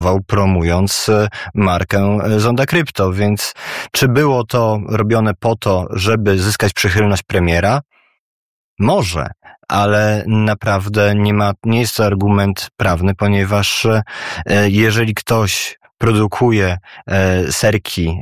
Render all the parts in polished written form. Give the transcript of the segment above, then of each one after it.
promując markę Zonda Krypto. Więc czy było to robione po to, żeby zyskać przychylność premiera? Może, ale naprawdę nie jest to argument prawny, ponieważ jeżeli ktoś produkuje serki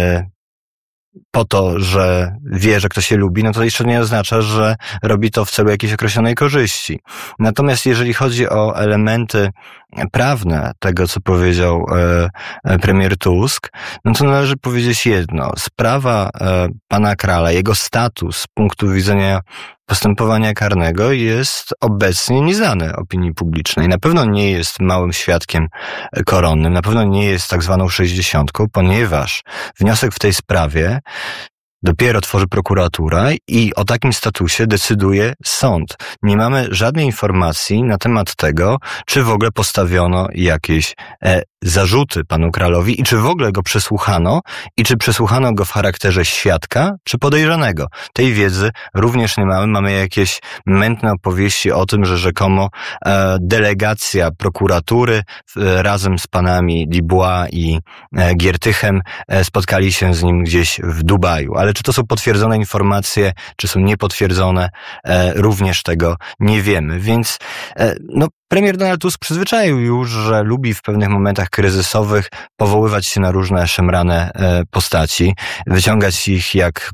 po to, że wie, że ktoś się lubi, no to jeszcze nie oznacza, że robi to w celu jakiejś określonej korzyści. Natomiast jeżeli chodzi o elementy prawne tego, co powiedział premier Tusk, no to należy powiedzieć jedno. Sprawa pana Krala, jego status z punktu widzenia postępowania karnego jest obecnie nieznany opinii publicznej. Na pewno nie jest małym świadkiem koronnym, na pewno nie jest tak zwaną 60, ponieważ wniosek w tej sprawie dopiero tworzy prokuratura i o takim statusie decyduje sąd. Nie mamy żadnej informacji na temat tego, czy w ogóle postawiono jakieś zarzuty panu Kralowi i czy w ogóle go przesłuchano i czy przesłuchano go w charakterze świadka czy podejrzanego. Tej wiedzy również nie mamy. Mamy jakieś mętne opowieści o tym, że rzekomo delegacja prokuratury razem z panami Dubois i Giertychem spotkali się z nim gdzieś w Dubaju. Ale czy to są potwierdzone informacje, czy są niepotwierdzone, również tego nie wiemy. Więc premier Donald Tusk przyzwyczaił już, że lubi w pewnych momentach kryzysowych powoływać się na różne szemrane postaci, wyciągać ich jak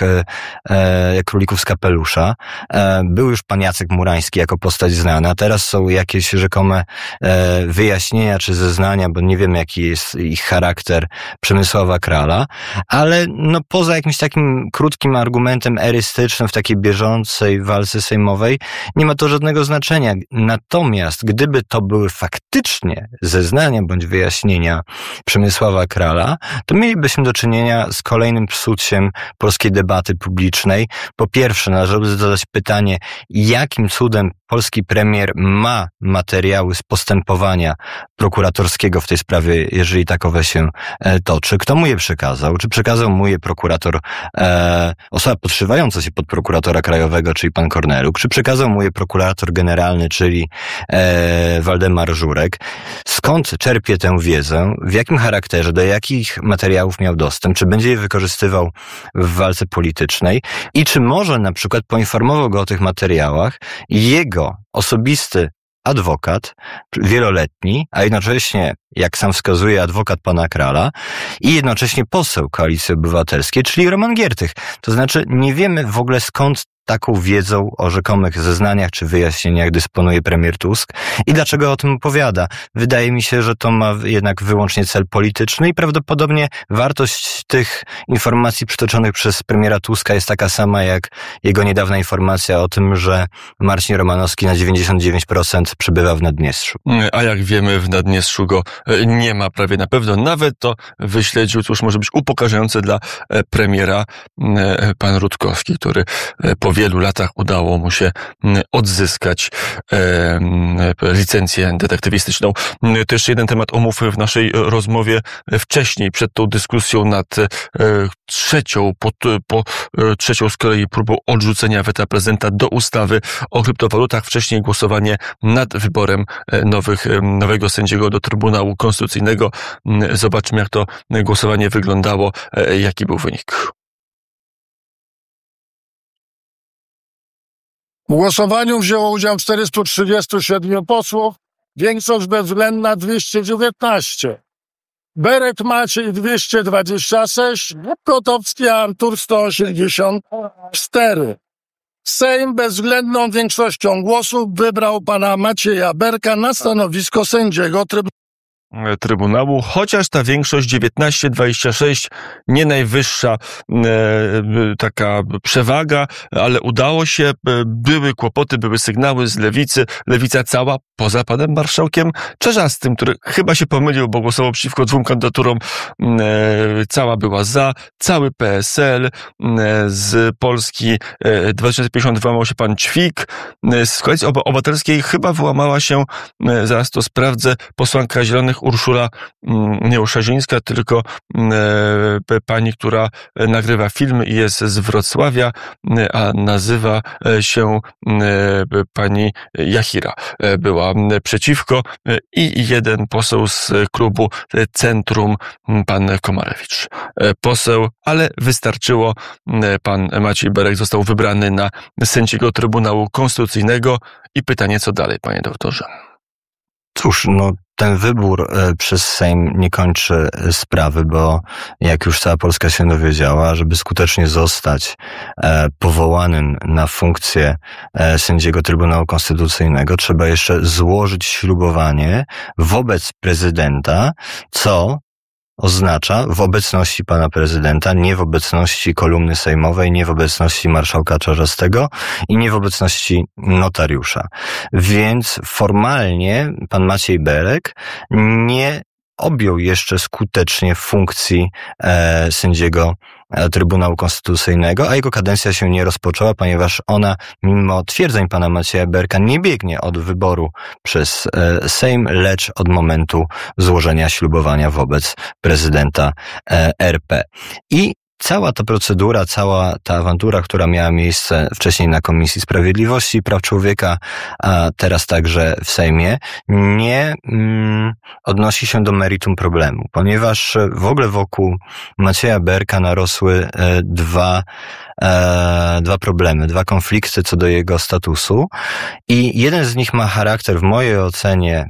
królików z kapelusza. Był już pan Jacek Murański jako postać znana, teraz są jakieś rzekome wyjaśnienia czy zeznania, bo nie wiem jaki jest ich charakter Przemysława Krala, ale poza jakimś takim krótkim argumentem erystycznym w takiej bieżącej walce sejmowej nie ma to żadnego znaczenia. Natomiast gdyby to były faktycznie zeznania bądź wyjaśnienia Przemysława Krala, to mielibyśmy do czynienia z kolejnym psuciem polskiej debaty publicznej. Po pierwsze, należałoby zadać pytanie, jakim cudem polski premier ma materiały z postępowania prokuratorskiego w tej sprawie, jeżeli takowe się toczy. Kto mu je przekazał? Czy przekazał mu je prokurator, osoba podszywająca się pod prokuratora krajowego, czyli pan Korneluk? Czy przekazał mu je prokurator generalny, czyli Waldemar Żurek? Skąd czerpie tę wiedzę? W jakim charakterze? Do jakich materiałów miał dostęp? Czy będzie je wykorzystywał w walce politycznej? I czy może na przykład poinformował go o tych materiałach jego osobisty adwokat, wieloletni, a jednocześnie, jak sam wskazuje, adwokat pana Krala i jednocześnie poseł Koalicji Obywatelskiej, czyli Roman Giertych. To znaczy nie wiemy w ogóle skąd taką wiedzą o rzekomych zeznaniach czy wyjaśnieniach dysponuje premier Tusk i dlaczego o tym opowiada. Wydaje mi się, że to ma jednak wyłącznie cel polityczny i prawdopodobnie wartość tych informacji przytoczonych przez premiera Tuska jest taka sama jak jego niedawna informacja o tym, że Marcin Romanowski na 99% przebywa w Naddniestrzu. A jak wiemy, w Naddniestrzu go nie ma prawie na pewno. Nawet to wyśledził, cóż może być upokarzające dla premiera pan Rutkowski, który po wielu latach udało mu się odzyskać licencję detektywistyczną. To jeszcze jeden temat omówmy w naszej rozmowie wcześniej, przed tą dyskusją nad trzecią z kolei próbą odrzucenia weta prezydenta do ustawy o kryptowalutach. Wcześniej głosowanie nad wyborem nowego sędziego do Trybunału Konstytucyjnego. Zobaczmy, jak to głosowanie wyglądało, jaki był wynik. W głosowaniu wzięło udział 437 posłów, większość bezwzględna 219. Berek Maciej 226, Kotowski Artur 184. Sejm bezwzględną większością głosów wybrał pana Macieja Berka na stanowisko sędziego Trybunału, chociaż ta większość 19-26 nie najwyższa taka przewaga, ale udało się, były kłopoty, były sygnały z lewicy, lewica cała, poza panem marszałkiem Czarzastym, który chyba się pomylił, bo głosował przeciwko dwóm kandydaturom, cała była za, cały PSL, z Polski 2050 wyłamał się pan Ćwik, z Koalicji Obywatelskiej chyba wyłamała się, zaraz to sprawdzę, posłanka Zielonych jak Urszula, nie Uszazińska, tylko pani, która nagrywa filmy i jest z Wrocławia, a nazywa się pani Jachira. Była przeciwko i jeden poseł z klubu Centrum, pan Komarewicz. Poseł, ale wystarczyło. Pan Maciej Berek został wybrany na sędziego Trybunału Konstytucyjnego i pytanie, co dalej, panie doktorze? Cóż, ten wybór przez Sejm nie kończy sprawy, bo jak już cała Polska się dowiedziała, żeby skutecznie zostać powołanym na funkcję sędziego Trybunału Konstytucyjnego, trzeba jeszcze złożyć ślubowanie wobec prezydenta, co oznacza w obecności pana prezydenta, nie w obecności kolumny sejmowej, nie w obecności marszałka Czarzastego i nie w obecności notariusza. Więc formalnie pan Maciej Berek nie objął jeszcze skutecznie funkcji sędziego Trybunału Konstytucyjnego, a jego kadencja się nie rozpoczęła, ponieważ ona, mimo twierdzeń pana Macieja Berka, nie biegnie od wyboru przez Sejm, lecz od momentu złożenia ślubowania wobec prezydenta RP. I cała ta procedura, cała ta awantura, która miała miejsce wcześniej na Komisji Sprawiedliwości i Praw Człowieka, a teraz także w Sejmie, nie odnosi się do meritum problemu, ponieważ w ogóle wokół Macieja Berka narosły dwa problemy, dwa konflikty co do jego statusu i jeden z nich ma charakter w mojej ocenie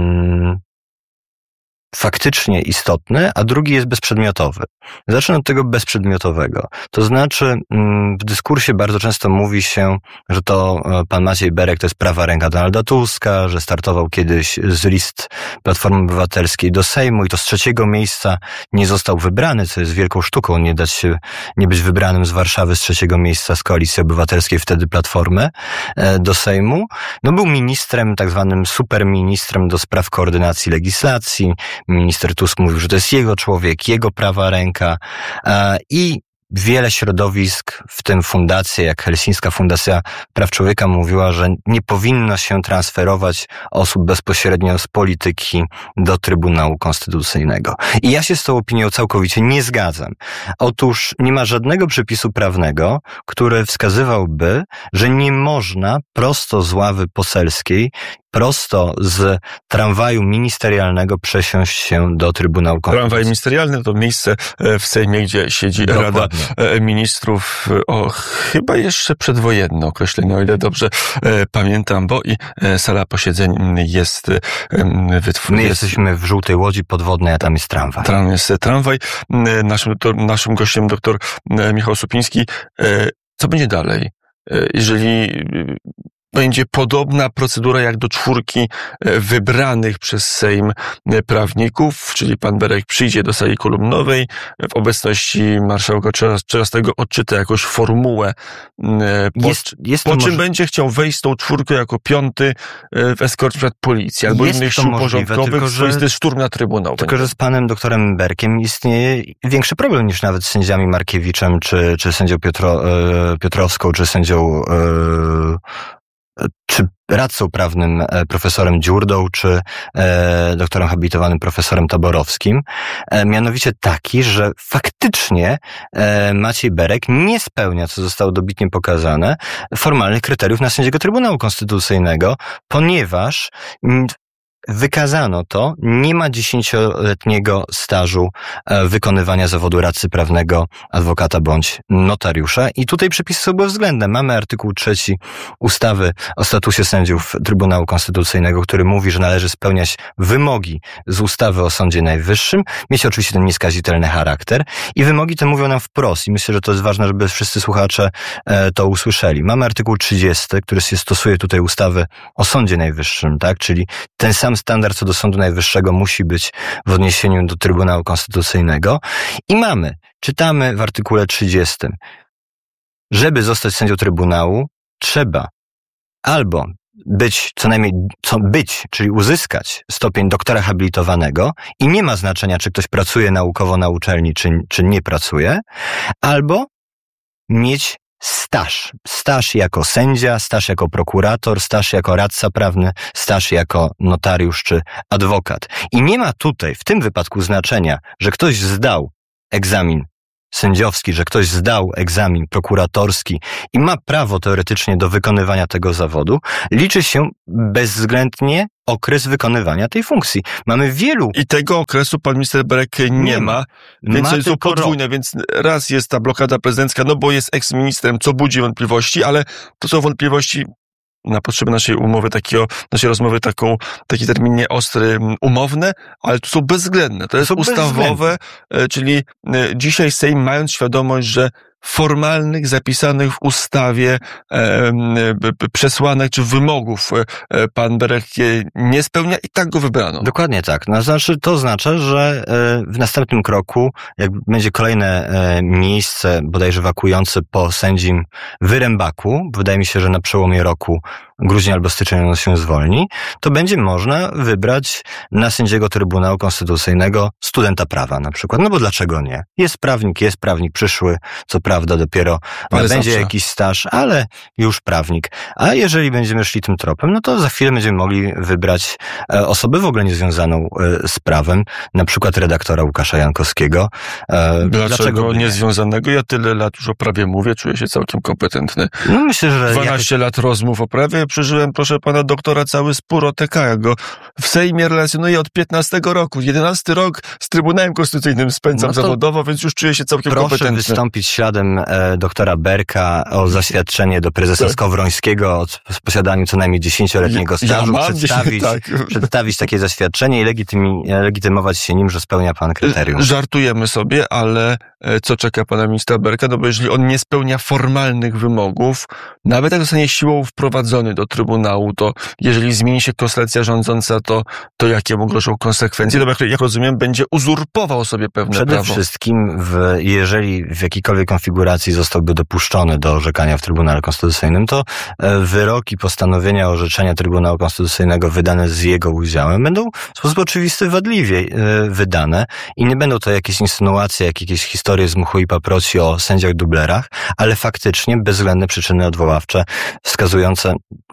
faktycznie istotny, a drugi jest bezprzedmiotowy. Zacznę od tego bezprzedmiotowego. To znaczy, w dyskursie bardzo często mówi się, że to pan Maciej Berek to jest prawa ręka Donalda Tuska, że startował kiedyś z list Platformy Obywatelskiej do Sejmu i to z 3. miejsca nie został wybrany, co jest wielką sztuką, nie być wybranym z Warszawy z 3. miejsca z Koalicji Obywatelskiej, wtedy Platformy, do Sejmu. Był ministrem, tak zwanym superministrem do spraw koordynacji legislacji. Minister Tusk mówił, że to jest jego człowiek, jego prawa ręka i wiele środowisk, w tym fundacje, jak Helsińska Fundacja Praw Człowieka, mówiła, że nie powinno się transferować osób bezpośrednio z polityki do Trybunału Konstytucyjnego. I ja się z tą opinią całkowicie nie zgadzam. Otóż nie ma żadnego przepisu prawnego, który wskazywałby, że nie można prosto z ławy poselskiej, prosto z tramwaju ministerialnego przesiąść się do Trybunału Konstytucyjnego. Tramwaj ministerialny to miejsce w Sejmie, gdzie siedzi Dokładnie. Rada Ministrów, chyba jeszcze przedwojenne określenie, o ile dobrze pamiętam, bo i sala posiedzeń jest My jesteśmy w żółtej łodzi podwodnej, a tam jest tramwaj. Tam jest tramwaj. Naszym gościem doktor Michał Supiński. Co będzie dalej? Jeżeli będzie podobna procedura jak do 4 wybranych przez Sejm prawników, czyli pan Berek przyjdzie do sali kolumnowej, w obecności marszałka Czarzastego odczyta jakąś formułę, po czym będzie chciał wejść z tą 4 jako 5 w eskorcie przed policji albo innych sił porządkowych, swoisty szturm na Trybunał. Tylko, że z panem doktorem Berkiem istnieje większy problem niż nawet z sędziami Markiewiczem, czy sędzią Piotrowską, czy sędzią czy radcą prawnym profesorem Dziurdą, czy doktorem habilitowanym profesorem Taborowskim. Mianowicie taki, że faktycznie Maciej Berek nie spełnia, co zostało dobitnie pokazane, formalnych kryteriów na sędziego Trybunału Konstytucyjnego, ponieważ wykazano to, nie ma 10-letniego stażu wykonywania zawodu radcy prawnego, adwokata bądź notariusza i tutaj przepisy są bezwzględne. Mamy artykuł 3 ustawy o statusie sędziów Trybunału Konstytucyjnego, który mówi, że należy spełniać wymogi z ustawy o Sądzie Najwyższym, mieć oczywiście ten nieskazitelny charakter i wymogi te mówią nam wprost i myślę, że to jest ważne, żeby wszyscy słuchacze to usłyszeli. Mamy artykuł 30, który się stosuje tutaj ustawy o Sądzie Najwyższym, tak, czyli ten sam standard co do Sądu Najwyższego musi być w odniesieniu do Trybunału Konstytucyjnego. I czytamy w artykule 30, żeby zostać sędzią Trybunału, trzeba albo czyli uzyskać stopień doktora habilitowanego i nie ma znaczenia, czy ktoś pracuje naukowo na uczelni, czy nie pracuje, albo mieć Staż jako sędzia, staż jako prokurator, staż jako radca prawny, staż jako notariusz czy adwokat. I nie ma tutaj w tym wypadku znaczenia, że ktoś zdał egzamin sędziowski, że ktoś zdał egzamin prokuratorski i ma prawo teoretycznie do wykonywania tego zawodu. Liczy się bezwzględnie okres wykonywania tej funkcji. Mamy wielu... I tego okresu pan minister Berek nie ma, więc jest to podwójne, więc raz jest ta blokada prezydencka, no bo jest eks-ministrem, co budzi wątpliwości, ale to są wątpliwości na potrzeby naszej umowy, naszej rozmowy, taki termin nieostry, umowne, ale to są bezwzględne. To jest ustawowe, czyli dzisiaj Sejm, mając świadomość, że formalnych, zapisanych w ustawie przesłanek czy wymogów pan Berek nie spełnia i tak go wybrano. Dokładnie tak. To oznacza, że w następnym kroku, jak będzie kolejne miejsce bodajże wakujące po sędzim Wyrębaku, wydaje mi się, że na przełomie roku grudzień albo styczeń on się zwolni, to będzie można wybrać na sędziego Trybunału Konstytucyjnego studenta prawa na przykład. No bo dlaczego nie? Jest prawnik przyszły, co prawda dopiero będzie jakiś staż, ale już prawnik. A jeżeli będziemy szli tym tropem, no to za chwilę będziemy mogli wybrać osobę w ogóle niezwiązaną z prawem, na przykład redaktora Łukasza Jankowskiego. Dlaczego niezwiązanego? Ja tyle lat już o prawie mówię, czuję się całkiem kompetentny. No myślę, że 12 lat rozmów o prawie. Przeżyłem, proszę pana doktora, cały spór o TK. Ja go w Sejmie relacjonuję od 15 roku. 11 rok z Trybunałem Konstytucyjnym spędzam zawodowo, więc już czuję się całkiem kompetentny. Proszę wystąpić śladem doktora Berka o zaświadczenie do prezesa Skowrońskiego o posiadaniu co najmniej 10-letniego stażu, przedstawić takie zaświadczenie i legitymować się nim, że spełnia pan kryterium. Żartujemy sobie, ale co czeka pana ministra Berka? No bo jeżeli on nie spełnia formalnych wymogów, nawet jak zostanie siłą wprowadzony do Trybunału, to jeżeli zmieni się konstelacja rządząca, to jakie mu grożą konsekwencje? No, jak rozumiem, będzie uzurpował sobie pewne prawo. Przede wszystkim, jeżeli w jakiejkolwiek konfiguracji zostałby dopuszczony do orzekania w Trybunale Konstytucyjnym, to wyroki, postanowienia orzeczenia Trybunału Konstytucyjnego wydane z jego udziałem będą w sposób oczywisty wadliwie wydane i nie będą to jakieś insynuacje, jakieś historie z mchu i paproci o sędziach dublerach, ale faktycznie bezwzględne przyczyny odwoławcze wskazujące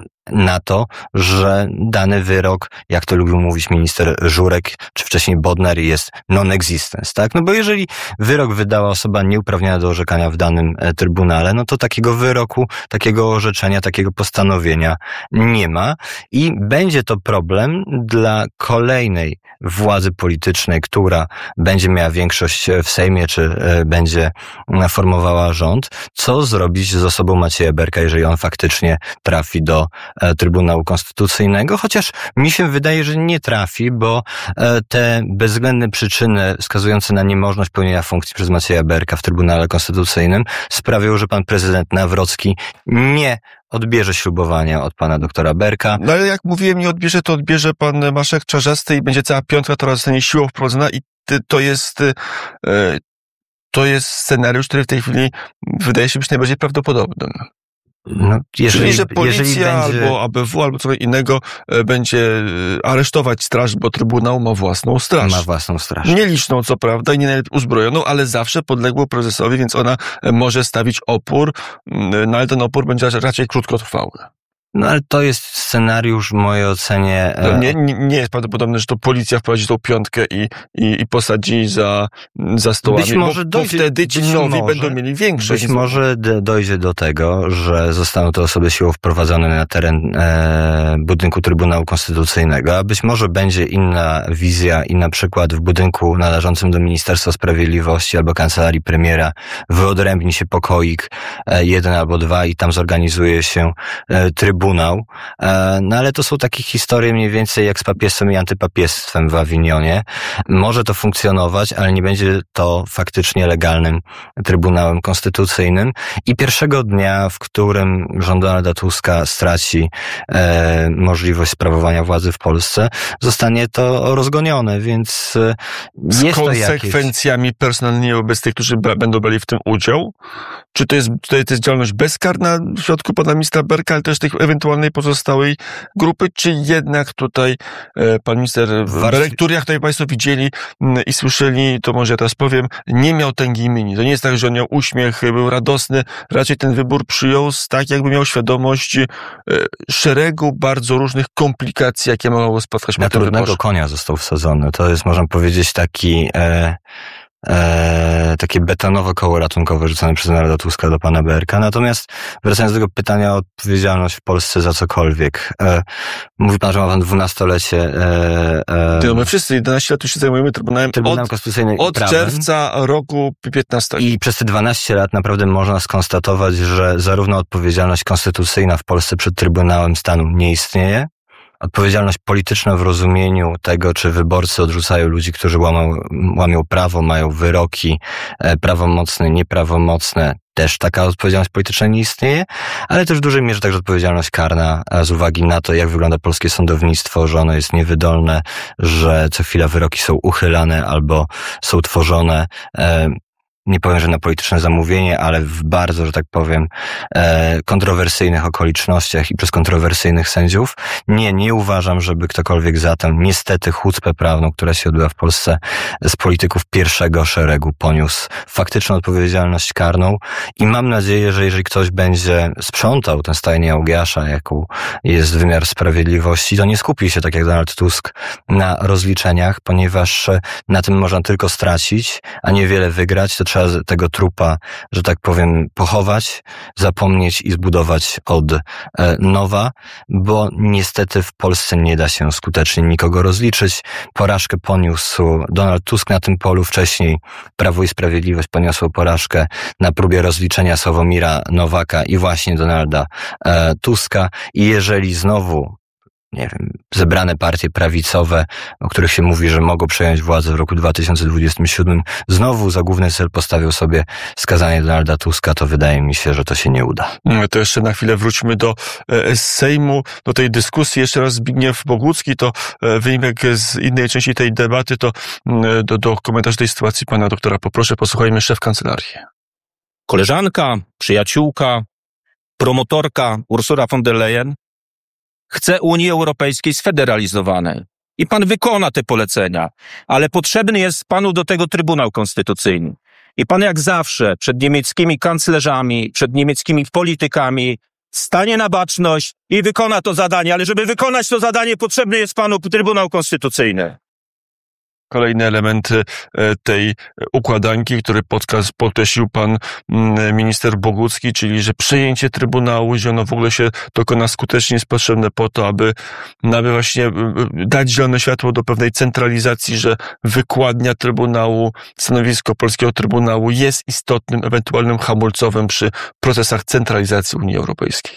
na to, że dany wyrok, jak to lubił mówić minister Żurek, czy wcześniej Bodnar, jest non-existence, tak? No bo jeżeli wyrok wydała osoba nieuprawniona do orzekania w danym trybunale, no to takiego wyroku, takiego orzeczenia, takiego postanowienia nie ma i będzie to problem dla kolejnej władzy politycznej, która będzie miała większość w Sejmie, czy będzie formowała rząd, co zrobić z osobą Macieja Berka, jeżeli on faktycznie trafi do Trybunału Konstytucyjnego, chociaż mi się wydaje, że nie trafi, bo te bezwzględne przyczyny wskazujące na niemożność pełnienia funkcji przez Macieja Berka w Trybunale Konstytucyjnym sprawią, że pan prezydent Nawrocki nie odbierze ślubowania od pana doktora Berka. No ale jak mówiłem, nie odbierze, to odbierze pan Maszek Czarzasty i będzie cała piątka, która zostanie siłą wprowadzona i to jest scenariusz, który w tej chwili wydaje się być najbardziej prawdopodobnym. No, czyli, że policja albo ABW, albo coś innego będzie aresztować straż, bo Trybunał ma własną straż. Ma własną straż. Nieliczną, co prawda, i nie najlepiej uzbrojoną, ale zawsze podległą prezesowi, więc ona może stawić opór, no ale ten opór będzie raczej krótkotrwały. No ale to jest scenariusz w mojej ocenie... No, nie jest prawdopodobne, że to policja wprowadzi tą piątkę i posadzi za stołami, być może bo wtedy ci nowi będą mieli większość. Być może dojdzie do tego, że zostaną te osoby siłą wprowadzone na teren budynku Trybunału Konstytucyjnego, a być może będzie inna wizja i na przykład w budynku należącym do Ministerstwa Sprawiedliwości albo Kancelarii Premiera wyodrębni się pokoik, 1 albo 2 i tam zorganizuje się Trybunał. No ale to są takie historie mniej więcej jak z papiestwem i antypapiestwem w Awinionie. Może to funkcjonować, ale nie będzie to faktycznie legalnym Trybunałem Konstytucyjnym. I pierwszego dnia, w którym rząd Donalda Tuska straci możliwość sprawowania władzy w Polsce, zostanie to rozgonione, więc jest z konsekwencjami personalnymi wobec tych, którzy będą brali w tym udział? Czy to jest działalność bezkarna w środku pana ministra Berka, ale też tych ewentualnej pozostałej grupy, czy jednak tutaj pan minister Berek, który jak tutaj państwo widzieli i słyszeli, to może ja teraz powiem, nie miał tęgiej mini. To nie jest tak, że on miał uśmiech, był radosny, raczej ten wybór przyjął tak, jakby miał świadomość szeregu bardzo różnych komplikacji, jakie mogło spotkać na trudnego konia został wsadzony. To jest, można powiedzieć, takie betonowe koło ratunkowe rzucone przez Donalda Tuska do pana Berka. Natomiast wracając do tego pytania o odpowiedzialność w Polsce za cokolwiek. Mówi pan, że ma pan 12-lecie. My wszyscy 11 lat już się zajmujemy Trybunałem Konstytucyjnym od czerwca roku 15. I przez te 12 lat naprawdę można skonstatować, że zarówno odpowiedzialność konstytucyjna w Polsce przed Trybunałem Stanu nie istnieje, odpowiedzialność polityczna w rozumieniu tego, czy wyborcy odrzucają ludzi, którzy łamią prawo, mają wyroki prawomocne, nieprawomocne. Też taka odpowiedzialność polityczna nie istnieje, ale też w dużej mierze także odpowiedzialność karna z uwagi na to, jak wygląda polskie sądownictwo, że ono jest niewydolne, że co chwila wyroki są uchylane albo są tworzone nie powiem, że na polityczne zamówienie, ale w bardzo, że tak powiem, kontrowersyjnych okolicznościach i przez kontrowersyjnych sędziów. Nie uważam, żeby ktokolwiek za tę niestety chucpę prawną, która się odbywa w Polsce z polityków pierwszego szeregu poniósł faktyczną odpowiedzialność karną i mam nadzieję, że jeżeli ktoś będzie sprzątał tę stajnię Augiasza, jaką jest wymiar sprawiedliwości, to nie skupi się, tak jak Donald Tusk, na rozliczeniach, ponieważ na tym można tylko stracić, a niewiele wygrać. To trzeba tego trupa, że tak powiem, pochować, zapomnieć i zbudować od nowa, bo niestety w Polsce nie da się skutecznie nikogo rozliczyć. Porażkę poniósł Donald Tusk na tym polu, wcześniej Prawo i Sprawiedliwość poniosło porażkę na próbie rozliczenia Sławomira Nowaka i właśnie Donalda Tuska i jeżeli znowu zebrane partie prawicowe, o których się mówi, że mogą przejąć władzę w roku 2027, znowu za główny cel postawią sobie skazanie Donalda Tuska, to wydaje mi się, że to się nie uda. To jeszcze na chwilę wróćmy do Sejmu, do tej dyskusji. Jeszcze raz Zbigniew Bogucki, to wyjmek z innej części tej debaty, to do komentarzy tej sytuacji pana doktora poproszę, posłuchajmy szef kancelarii. Koleżanka, przyjaciółka, promotorka Ursula von der Leyen chce Unii Europejskiej sfederalizowanej. I pan wykona te polecenia, ale potrzebny jest panu do tego Trybunał Konstytucyjny. I pan jak zawsze przed niemieckimi kanclerzami, przed niemieckimi politykami stanie na baczność i wykona to zadanie, ale żeby wykonać to zadanie, potrzebny jest panu Trybunał Konstytucyjny. Kolejny element tej układanki, który podkreślił pan minister Bogucki, czyli że przejęcie Trybunału, że ono w ogóle się dokona skutecznie, jest potrzebne po to, aby właśnie dać zielone światło do pewnej centralizacji, że wykładnia Trybunału, stanowisko polskiego Trybunału jest istotnym, ewentualnym hamulcowym przy procesach centralizacji Unii Europejskiej.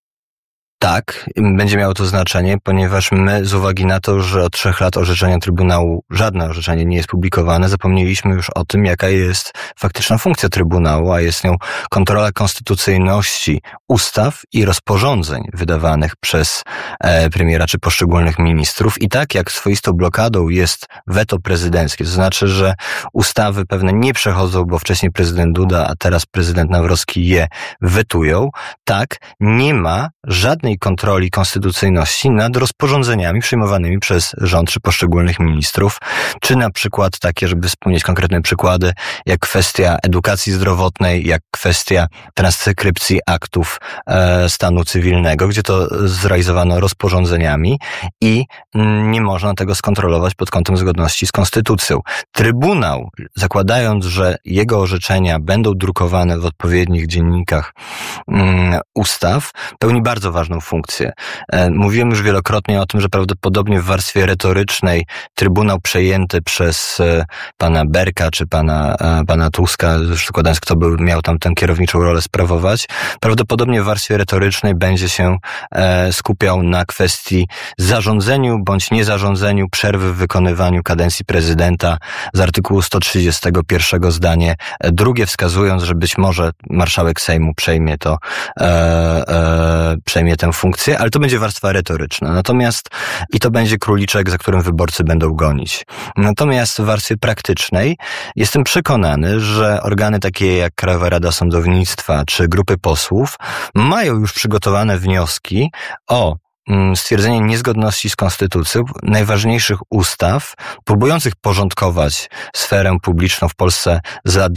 Tak, będzie miało to znaczenie, ponieważ my z uwagi na to, że od 3 lat orzeczenia Trybunału, żadne orzeczenie nie jest publikowane, zapomnieliśmy już o tym, jaka jest faktyczna funkcja Trybunału, a jest nią kontrola konstytucyjności ustaw i rozporządzeń wydawanych przez premiera czy poszczególnych ministrów. I tak jak swoistą blokadą jest weto prezydenckie, to znaczy, że ustawy pewne nie przechodzą, bo wcześniej prezydent Duda, a teraz prezydent Nawrocki je wetują, tak nie ma żadnej kontroli konstytucyjności nad rozporządzeniami przyjmowanymi przez rząd czy poszczególnych ministrów, czy na przykład takie, żeby wspomnieć konkretne przykłady, jak kwestia edukacji zdrowotnej, jak kwestia transkrypcji aktów stanu cywilnego, gdzie to zrealizowano rozporządzeniami i nie można tego skontrolować pod kątem zgodności z konstytucją. Trybunał, zakładając, że jego orzeczenia będą drukowane w odpowiednich dziennikach ustaw, pełni bardzo ważną funkcję. Mówiłem już wielokrotnie o tym, że prawdopodobnie w warstwie retorycznej Trybunał przejęty przez pana Berka czy pana Tuska, zakładając, kto miał tam tę kierowniczą rolę sprawować, prawdopodobnie w warstwie retorycznej będzie się skupiał na kwestii zarządzeniu bądź niezarządzeniu przerwy w wykonywaniu kadencji prezydenta z artykułu 131 zdanie drugie, wskazując, że być może marszałek Sejmu przejmie tę tę funkcję, ale to będzie warstwa retoryczna. Natomiast i to będzie króliczek, za którym wyborcy będą gonić. Natomiast w warstwie praktycznej jestem przekonany, że organy takie jak Krajowa Rada Sądownictwa czy grupy posłów mają już przygotowane wnioski o stwierdzenie niezgodności z konstytucją najważniejszych ustaw próbujących porządkować sferę publiczną w Polsce z lat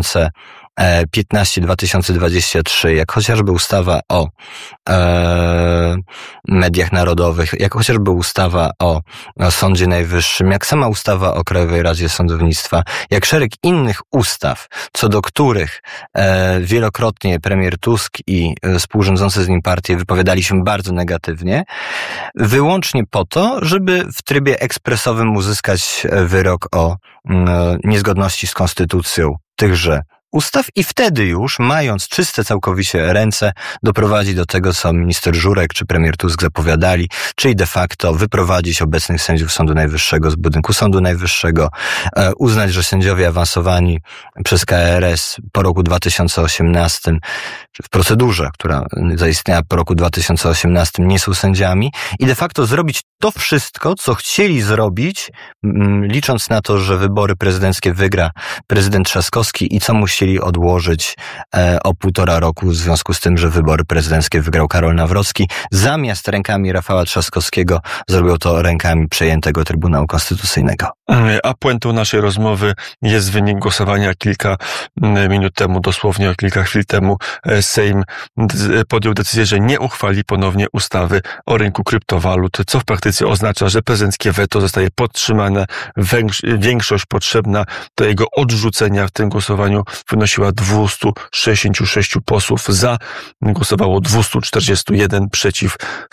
2015-2023, jak chociażby ustawa o mediach narodowych, jak chociażby ustawa o Sądzie Najwyższym, jak sama ustawa o Krajowej Radzie Sądownictwa, jak szereg innych ustaw, co do których wielokrotnie premier Tusk i współrządzące z nim partie wypowiadali się bardzo negatywnie, wyłącznie po to, żeby w trybie ekspresowym uzyskać wyrok o niezgodności z konstytucją tychże ustaw i wtedy już, mając czyste całkowicie ręce, doprowadzić do tego, co minister Żurek czy premier Tusk zapowiadali, czyli de facto wyprowadzić obecnych sędziów Sądu Najwyższego z budynku Sądu Najwyższego, uznać, że sędziowie awansowani przez KRS po roku 2018, w procedurze, która zaistniała po roku 2018, nie są sędziami i de facto zrobić to wszystko, co chcieli zrobić, licząc na to, że wybory prezydenckie wygra prezydent Trzaskowski i co musieli odłożyć o 1,5 roku w związku z tym, że wybory prezydenckie wygrał Karol Nawrocki. Zamiast rękami Rafała Trzaskowskiego zrobił to rękami przejętego Trybunału Konstytucyjnego. A puentą naszej rozmowy jest wynik głosowania. Kilka minut temu, dosłownie kilka chwil temu, Sejm podjął decyzję, że nie uchwali ponownie ustawy o rynku kryptowalut, co w praktyce oznacza, że prezydenckie weto zostaje podtrzymane. Większość potrzebna do jego odrzucenia w tym głosowaniu wynosiła 266 posłów. Za głosowało 241, przeciw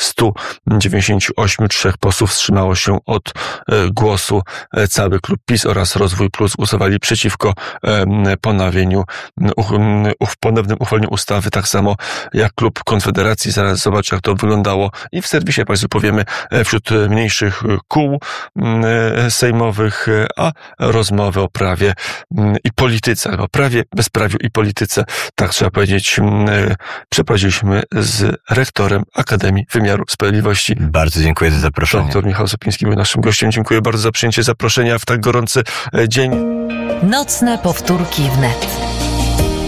198, 3 posłów wstrzymało się od głosu. Cały klub PiS oraz Rozwój Plus głosowali przeciwko ponownym uchwaleniu ustawy, tak samo jak klub Konfederacji. Zaraz zobaczę, jak to wyglądało i w serwisie Państwu powiemy wśród mniejszych kół sejmowych, a rozmowy o prawie i polityce, o prawie, bezprawiu i polityce, tak trzeba powiedzieć, przeprowadziliśmy z rektorem Akademii Wymiaru Sprawiedliwości. Bardzo dziękuję za zaproszenie. Dr Michał Sopiński był naszym gościem. Dziękuję bardzo za przyjęcie zaproszenia w tak gorący dzień. Nocne powtórki wnet.